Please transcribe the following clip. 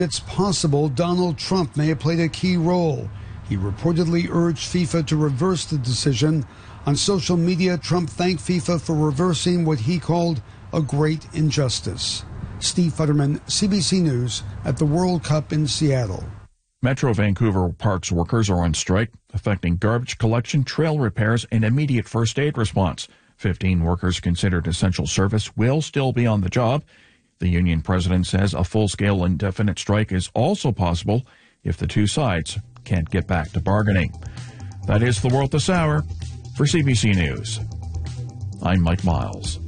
It's possible Donald Trump may have played a key role. He reportedly urged FIFA to reverse the decision. On social media, Trump thanked FIFA for reversing what he called a great injustice. Steve Futterman, CBC News, at the World Cup in Seattle. Metro Vancouver Parks workers are on strike, affecting garbage collection, trail repairs, and immediate first aid response. 15 workers considered essential service will still be on the job. The union president says a full-scale indefinite strike is also possible if the two sides can't get back to bargaining. That is the world this hour. For CBC News, I'm Mike Miles.